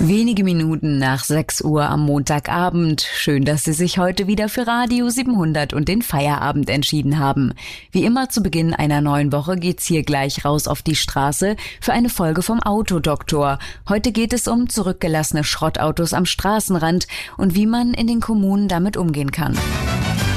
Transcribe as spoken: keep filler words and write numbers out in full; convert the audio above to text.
Wenige Minuten nach sechs Uhr am Montagabend. Schön, dass Sie sich heute wieder für Radio siebenhundert und den Feierabend entschieden haben. Wie immer zu Beginn einer neuen Woche geht's hier gleich raus auf die Straße für eine Folge vom Autodoktor. Heute geht es um zurückgelassene Schrottautos am Straßenrand und wie man in den Kommunen damit umgehen kann.